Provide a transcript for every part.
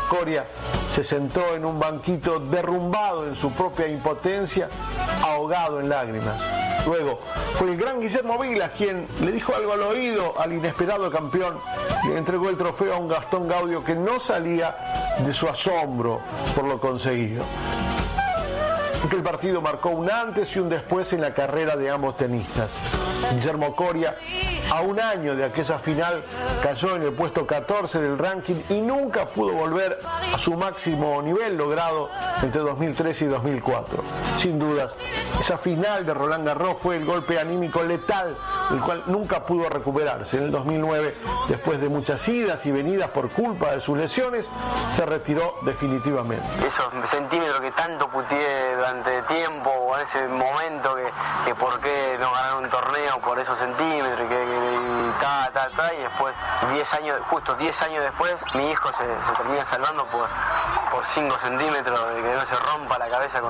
Coria se sentó en un banquito derrumbado en su propia impotencia, ahogado en lágrimas. Luego fue el gran Guillermo Vilas quien le dijo algo al oído al inesperado campeón y le entregó el trofeo a un Gastón Gaudio que no salía de su asombro por lo conseguido. Aquel partido marcó un antes y un después en la carrera de ambos tenistas. Guillermo Coria, a un año de aquella final, cayó en el puesto 14 del ranking y nunca pudo volver a su máximo nivel logrado entre 2003 y 2004. Sin dudas, esa final de Roland Garros fue el golpe anímico letal, el cual nunca pudo recuperarse. En el 2009, después de muchas idas y venidas por culpa de sus lesiones, se retiró definitivamente. Esos centímetros que tanto puteé durante tiempo, o en ese momento que por qué no ganaron un torneo por esos centímetros, y después, 10 años después, mi hijo se termina salvando por 5 centímetros de que no se rompa la cabeza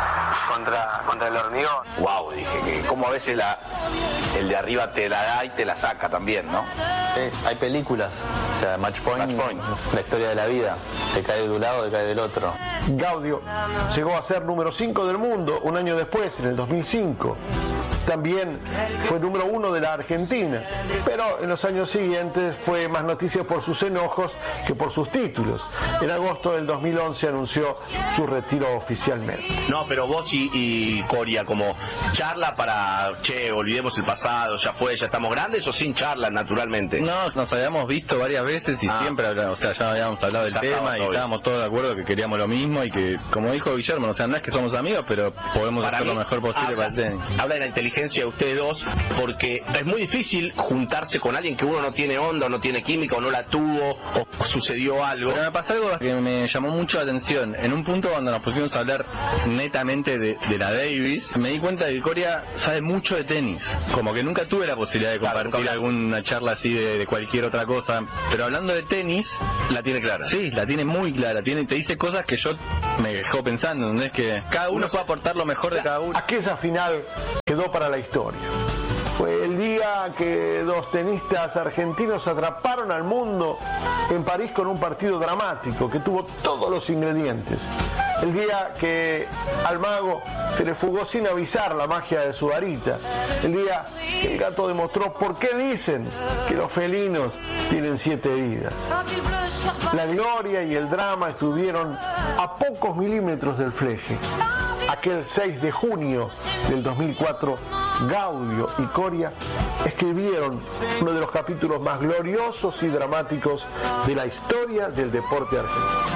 contra el hormigón. Wow, dije que como a veces el de arriba te la da y te la saca también, ¿no? Hay películas, o sea, Match Point. Es la historia de la vida, te cae de un lado, te cae del otro. Gaudio llegó a ser número 5 del mundo un año después, en el 2005. También fue número 1 de la Argentina, pero en los años siguientes fue más noticia por sus enojos que por sus títulos. En agosto del 2011 anunció su retiro oficialmente. No, pero vos y Coria, como charla para, olvidemos el pasado, ya fue, ya estamos grandes, o sin charla, naturalmente. No, nos habíamos visto varias veces y siempre, o sea, ya habíamos hablado del tema y estábamos todos de acuerdo que queríamos lo mismo y que, como dijo Guillermo, o sea, no es que somos amigos, pero podemos hacer lo mejor posible para el tenis. Habla de la inteligencia de ustedes dos, porque es muy difícil juntarse con alguien que uno no tiene onda, o no tiene química, o no la tuvo, o sucedió algo. Pero me pasó algo que me llamó mucho la atención. En un punto cuando nos pusimos a hablar netamente de la Davis, me di cuenta de que Coria sabe mucho de tenis. Como que nunca tuve la posibilidad de compartir alguna charla así de cualquier otra cosa. Pero hablando de tenis, la tiene clara. Sí, la tiene muy clara. Te dice cosas que yo me dejó pensando, ¿no? Es que cada uno puede aportar lo mejor de cada uno. Aquella final quedó para la historia. Fue el día que dos tenistas argentinos atraparon al mundo en París con un partido dramático que tuvo todos los ingredientes. El día que al mago se le fugó sin avisar la magia de su varita. El día que el gato demostró por qué dicen que los felinos tienen 7 vidas. La gloria y el drama estuvieron a pocos milímetros del fleje. Aquel 6 de junio del 2004, Gaudio y Coria escribieron uno de los capítulos más gloriosos y dramáticos de la historia del deporte argentino.